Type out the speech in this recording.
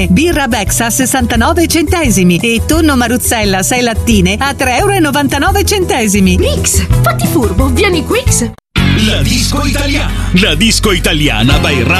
Birra Bex a 69 centesimi e tonno Maruzzella 6 lattine a 3,99 €. Brix, fatti furbo, vieni Quix. La disco italiana by